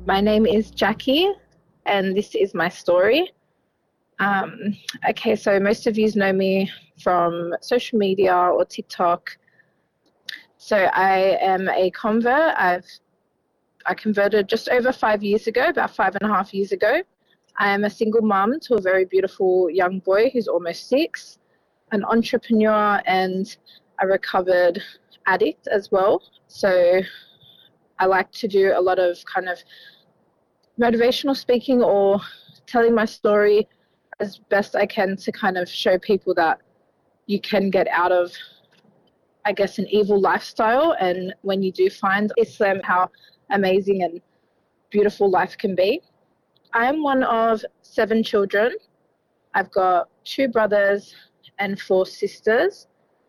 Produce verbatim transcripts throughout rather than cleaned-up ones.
My name is Jackie, and this is my story. Um, okay, so most of you know me from social media or TikTok. So I am a convert. I've I converted just over five years ago, about five and a half years ago. I am a single mum to a very beautiful young boy who's almost six, an entrepreneur, and a recovered addict as well. So I like to do a lot of kind of motivational speaking or telling my story as best I can to kind of show people that you can get out of, I guess, an evil lifestyle. And when you do find Islam, how amazing and beautiful life can be. I am one of seven children. I've got two brothers and four sisters.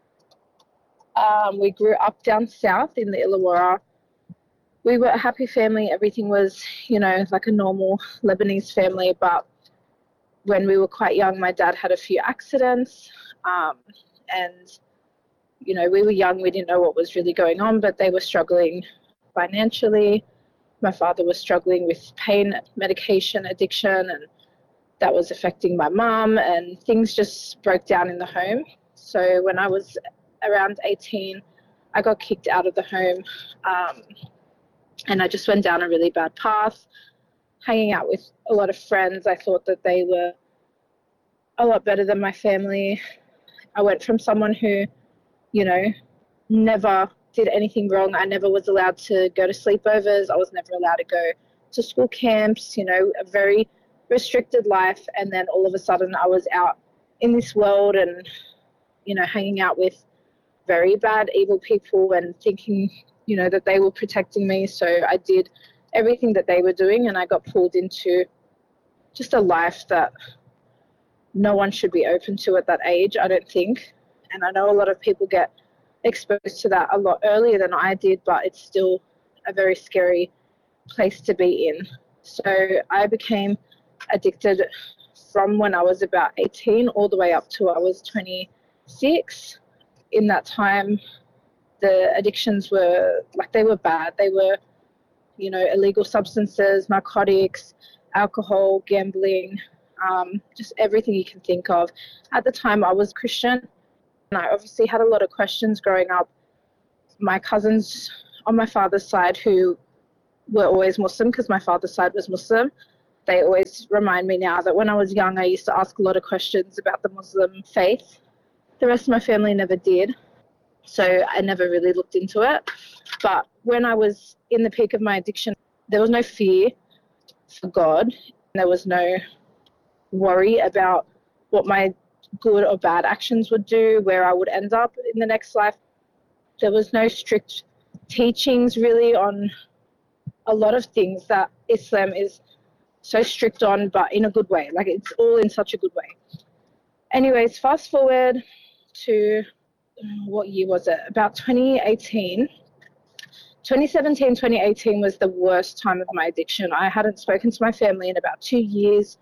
Um, we grew up down south in the Illawarra. We were a happy family. Everything was, you know, like a normal Lebanese family. But when we were quite young, my dad had a few accidents. Um, and, you know, we were young. We didn't know what was really going on, but they were struggling financially. My father was struggling with pain medication addiction, and that was affecting my mum, and things just broke down in the home. So when I was around eighteen, I got kicked out of the home. Um, And I just went down a really bad path, hanging out with a lot of friends. I thought that they were a lot better than my family. I went from someone who, you know, never did anything wrong. I never was allowed to go to sleepovers. I was never allowed to go to school camps, you know, a very restricted life. And then all of a sudden I was out in this world and, you know, hanging out with very bad, evil people and thinking, you know, that they were protecting me. So I did everything that they were doing, and I got pulled into just a life that no one should be open to at that age, I don't think. And I know a lot of people get exposed to that a lot earlier than I did, but it's still a very scary place to be in. So I became addicted from when I was about eighteen all the way up to I was twenty-six. In that time, the addictions were, like, they were bad. They were, you know, illegal substances, narcotics, alcohol, gambling, um, just everything you can think of. At the time, I was Christian, and I obviously had a lot of questions growing up. My cousins on my father's side, who were always Muslim because my father's side was Muslim, they always remind me now that when I was young, I used to ask a lot of questions about the Muslim faith. The rest of my family never did. So I never really looked into it. But when I was in the peak of my addiction, there was no fear for God. There was no worry about what my good or bad actions would do, where I would end up in the next life. There was no strict teachings really on a lot of things that Islam is so strict on, but in a good way. Like, it's all in such a good way. Anyways, fast forward to, what year was it? About twenty eighteen. twenty seventeen, twenty eighteen was the worst time of my addiction. I hadn't spoken to my family in about two years.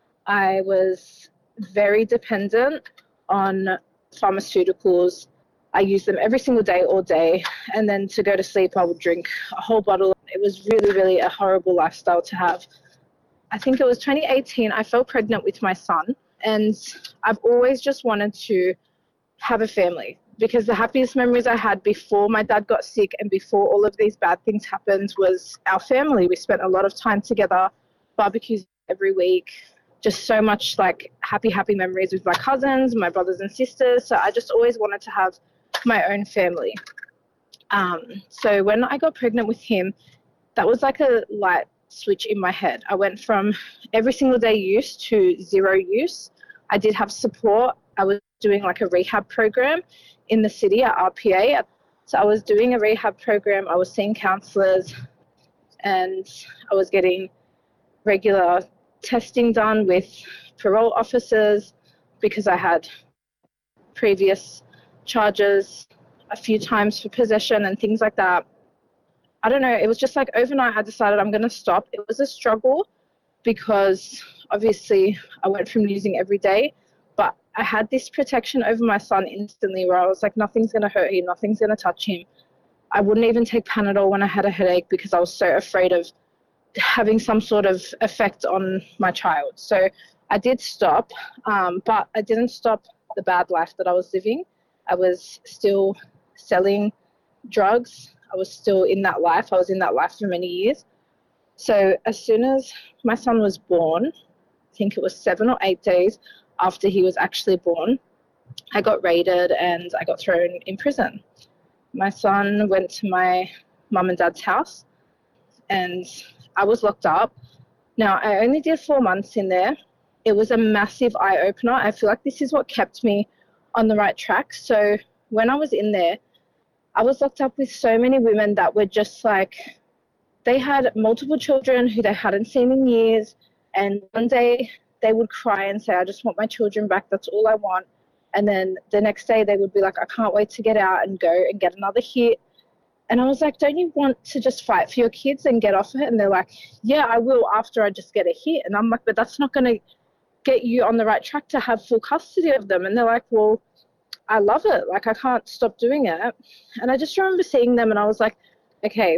I was very dependent on pharmaceuticals. I used them every single day, all day. And then to go to sleep, I would drink a whole bottle. It was really, really a horrible lifestyle to have. I think it was twenty eighteen, I fell pregnant with my son. And I've always just wanted to have a family, because the happiest memories I had before my dad got sick and before all of these bad things happened was our family. We spent a lot of time together, barbecues every week, just so much like happy, happy memories with my cousins, my brothers and sisters. So I just always wanted to have my own family. Um, so when I got pregnant with him, that was like a light switch in my head. I went from every single day use to zero use. I did have support. I was doing like a rehab program in the city at R P A. So I was doing a rehab program. I was seeing counselors, and I was getting regular testing done with parole officers because I had previous charges a few times for possession and things like that. I don't know. It was just like overnight I decided I'm going to stop. It was a struggle because obviously I went from using every day, but I had this protection over my son instantly where I was like, nothing's going to hurt him, nothing's going to touch him. I wouldn't even take Panadol when I had a headache because I was so afraid of having some sort of effect on my child. So I did stop, um, but I didn't stop the bad life that I was living. I was still selling drugs. I was still in that life. I was in that life for many years. So as soon as my son was born, I think it was seven or eight days after he was actually born, I got raided and I got thrown in prison. My son went to my mum and dad's house and I was locked up. Now, I only did four months in there. It was a massive eye-opener. I feel like this is what kept me on the right track. So when I was in there, I was locked up with so many women that were just like, they had multiple children who they hadn't seen in years. And one day they would cry and say, I just want my children back. That's all I want. And then the next day they would be like, I can't wait to get out and go and get another hit. And I was like, don't you want to just fight for your kids and get off it? And they're like, yeah, I will after I just get a hit. And I'm like, but that's not going to get you on the right track to have full custody of them. And they're like, well, I love it. Like, I can't stop doing it. And I just remember seeing them and I was like, okay,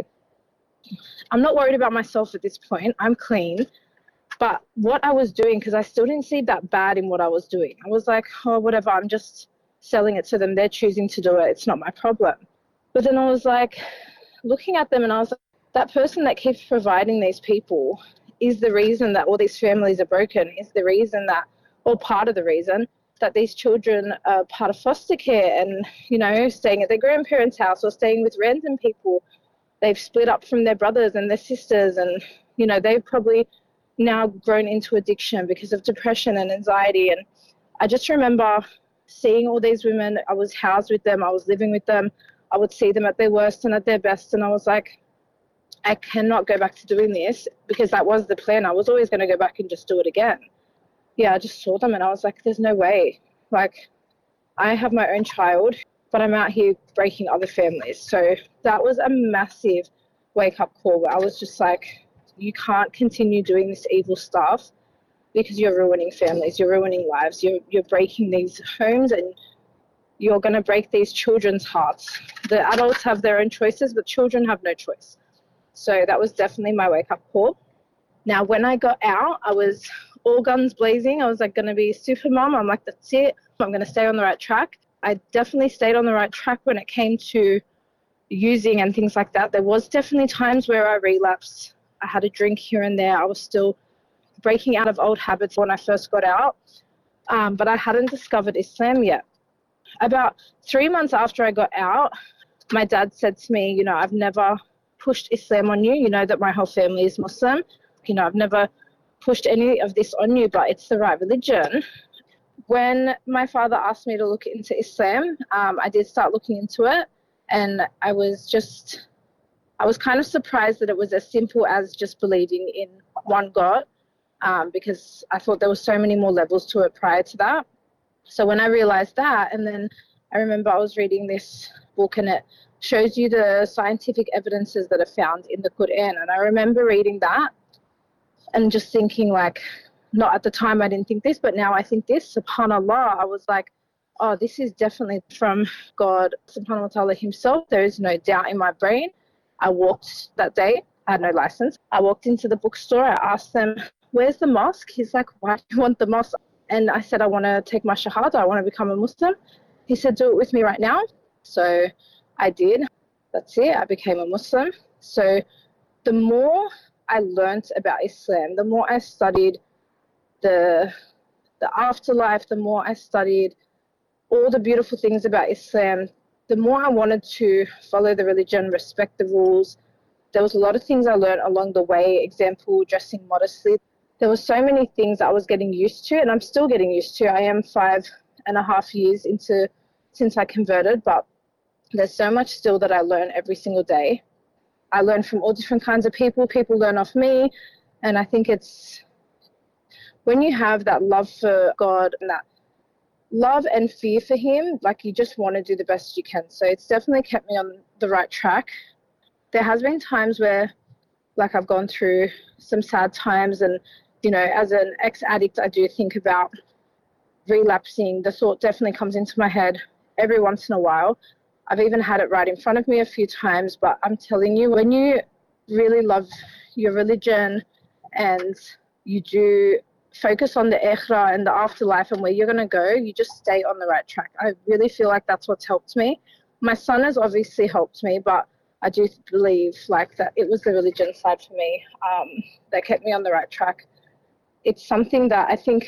I'm not worried about myself at this point. I'm clean. But what I was doing, because I still didn't see that bad in what I was doing. I was like, oh, whatever, I'm just selling it to them. They're choosing to do it. It's not my problem. But then I was like, looking at them and I was like, that person that keeps providing these people is the reason that all these families are broken, is the reason that, or part of the reason, that these children are part of foster care and, you know, staying at their grandparents' house or staying with random people. They've split up from their brothers and their sisters and, you know, they've probably now grown into addiction because of depression and anxiety. And I just remember seeing all these women. I was housed with them. I was living with them. I would see them at their worst and at their best. And I was like, I cannot go back to doing this, because that was the plan. I was always going to go back and just do it again. Yeah, I just saw them and I was like, there's no way. Like, I have my own child, but I'm out here breaking other families. So that was a massive wake-up call where I was just like, you can't continue doing this evil stuff because you're ruining families, you're ruining lives, you're, you're breaking these homes and you're going to break these children's hearts. The adults have their own choices, but children have no choice. So that was definitely my wake-up call. Now, when I got out, I was all guns blazing. I was like going to be a super mom. I'm like, that's it. I'm going to stay on the right track. I definitely stayed on the right track when it came to using and things like that. There was definitely times where I relapsed. I had a drink here and there. I was still breaking out of old habits when I first got out, um, but I hadn't discovered Islam yet. About three months after I got out, my dad said to me, you know, I've never pushed Islam on you. You know that my whole family is Muslim. You know, I've never pushed any of this on you, but it's the right religion. When my father asked me to look into Islam, um, I did start looking into it, and I was just, I was kind of surprised that it was as simple as just believing in one God, um, because I thought there were so many more levels to it prior to that. So when I realized that, and then I remember I was reading this book and it shows you the scientific evidences that are found in the Quran. And I remember reading that and just thinking, like, not at the time I didn't think this, but now I think this, subhanAllah. I was like, oh, this is definitely from God, subhanahu wa ta'ala himself. There is no doubt in my brain. I walked that day. I had no license. I walked into the bookstore. I asked them, where's the mosque? He's like, why do you want the mosque? And I said, I want to take my shahada. I want to become a Muslim. He said, do it with me right now. So I did. That's it. I became a Muslim. So the more I learnt about Islam, the more I studied the the afterlife, the more I studied all the beautiful things about Islam, the more I wanted to follow the religion, respect the rules. There was a lot of things I learned along the way, example, dressing modestly. There were so many things I was getting used to, and I'm still getting used to. I am five and a half years into since I converted, but there's so much still that I learn every single day. I learn from all different kinds of people. People learn off me, and I think it's when you have that love for God and that love and fear for him, like, you just want to do the best you can. So it's definitely kept me on the right track. There has been times where, like, I've gone through some sad times, and, you know, as an ex-addict, I do think about relapsing. The thought definitely comes into my head every once in a while. I've even had it right in front of me a few times, but I'm telling you, when you really love your religion and you do focus on the akhirah and the afterlife and where you're going to go, you just stay on the right track. I really feel like that's what's helped me. My son has obviously helped me, but I do believe like that it was the religion side for me um, that kept me on the right track. It's something that I think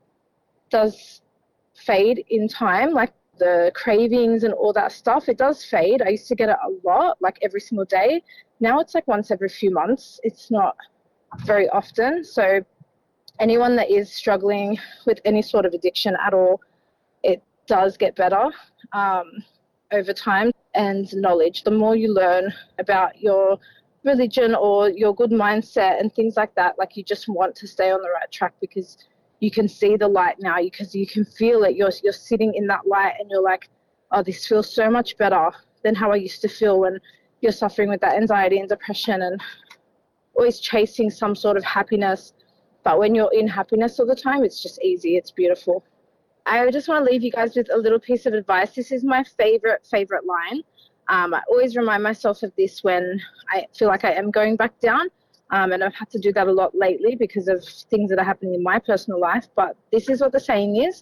does fade in time, like the cravings and all that stuff. It does fade. I used to get it a lot, like every single day. Now it's like once every few months. It's not very often. So anyone that is struggling with any sort of addiction at all, it does get better um, over time. And knowledge, the more you learn about your religion or your good mindset and things like that, like you just want to stay on the right track because you can see the light now, because you can feel it. You're, you're sitting in that light and you're like, oh, this feels so much better than how I used to feel when you're suffering with that anxiety and depression and always chasing some sort of happiness. But when you're in happiness all the time, it's just easy. It's beautiful. I just want to leave you guys with a little piece of advice. This is my favorite, favorite line. Um, I always remind myself of this when I feel like I am going back down. Um, and I've had to do that a lot lately because of things that are happening in my personal life. But this is what the saying is.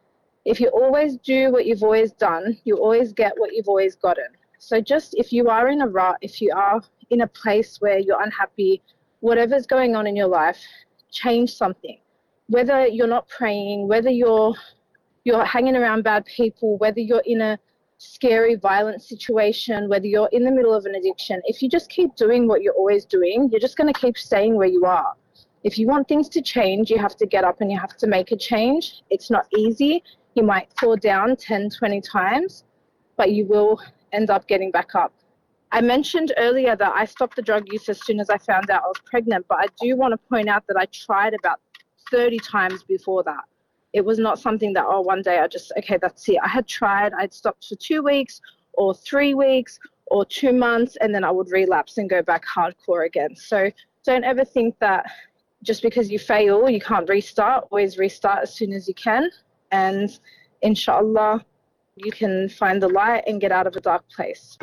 If you always do what you've always done, you always get what you've always gotten. So just if you are in a rut, if you are in a place where you're unhappy, whatever's going on in your life, change something. Whether you're not praying, whether you're you're hanging around bad people, whether you're in a scary, violent situation, whether you're in the middle of an addiction, if you just keep doing what you're always doing, you're just going to keep staying where you are. If you want things to change, you have to get up and you have to make a change. It's not easy. You might fall down ten, twenty times, but you will end up getting back up. I mentioned earlier that I stopped the drug use as soon as I found out I was pregnant, but I do want to point out that I tried about thirty times before that. It was not something that, oh, one day I just, okay, that's it. I had tried, I'd stopped for two weeks or three weeks or two months, and then I would relapse and go back hardcore again. So don't ever think that just because you fail, you can't restart. Always restart as soon as you can. And inshallah, you can find the light and get out of a dark place.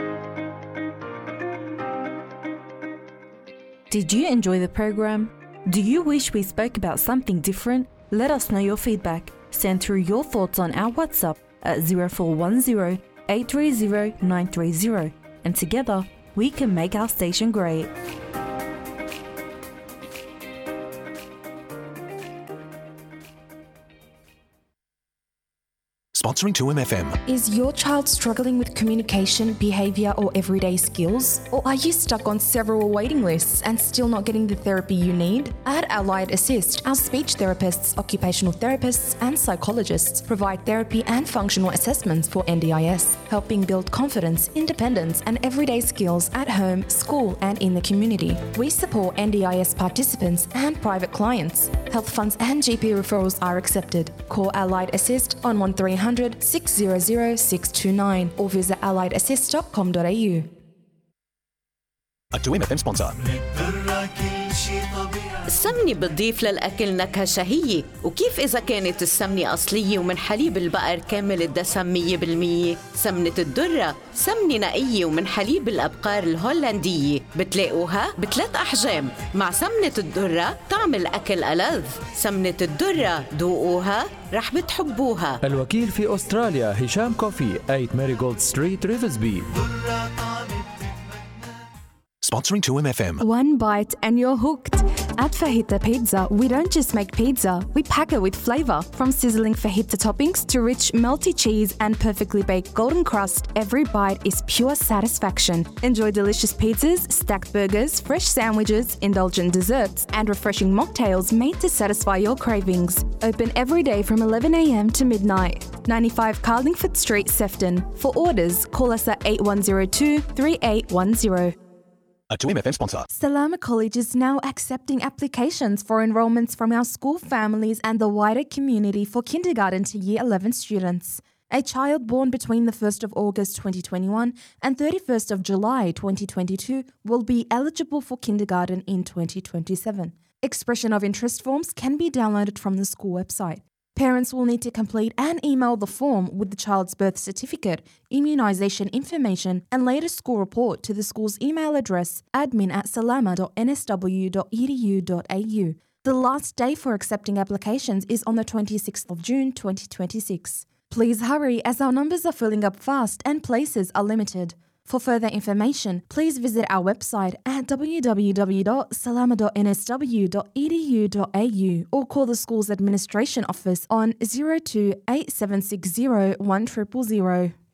Did you enjoy the program? Do you wish we spoke about something different? Let us know your feedback. Send through your thoughts on our WhatsApp at zero four one zero, eight three zero, nine three zero. And together, we can make our station great. Sponsoring two M F M. Is your child struggling with communication, behaviour or everyday skills? Or are you stuck on several waiting lists and still not getting the therapy you need? At Allied Assist, our speech therapists, occupational therapists and psychologists provide therapy and functional assessments for N D I S, helping build confidence, independence and everyday skills at home, school and in the community. We support N D I S participants and private clients. Health funds and G P referrals are accepted. Call Allied Assist on one three hundred, six hundred, six two nine or visit allied assist dot com dot a u. A two M F M sponsor. السمنة بتضيف للأكل نكهة شهية، وكيف إذا كانت السمنة أصلية ومن حليب البقر كامل الدسم مية بالمية؟ سمنة الدرة سمنة نقية ومن حليب الأبقار الهولندية، بتلاقوها بثلاث أحجام. مع سمنة الدرة طعم الأكل ألذ. سمنة الدرة ذوقوها رح بتحبوها. الوكيل في أستراليا هشام كوفي ثمانية ماريغولد ستريت ريفزبي. Sponsoring two M F M. One bite and you're hooked. At Fajita Pizza, we don't just make pizza, we pack it with flavour. From sizzling fajita toppings to rich melty cheese and perfectly baked golden crust, every bite is pure satisfaction. Enjoy delicious pizzas, stacked burgers, fresh sandwiches, indulgent desserts, and refreshing mocktails made to satisfy your cravings. Open every day from eleven a m to midnight. ninety-five Carlingford Street, Sefton. For orders, call us at eight one zero two, three eight one zero. A two M F M sponsor. Salama College is now accepting applications for enrolments from our school families and the wider community for kindergarten to year eleven students. A child born between the first of August twenty twenty-one and thirty-first of July twenty twenty-two will be eligible for kindergarten in twenty twenty-seven. Expression of interest forms can be downloaded from the school website. Parents will need to complete and email the form with the child's birth certificate, immunisation information and latest school report to the school's email address admin at salama dot n s w dot e d u dot a u. The last day for accepting applications is on the twenty-sixth of June twenty twenty-six. Please hurry as our numbers are filling up fast and places are limited. For further information, please visit our website at w w w dot salama dot n s w dot e d u dot a u or call the school's administration office on zero two eight seven six zero one zero zero zero.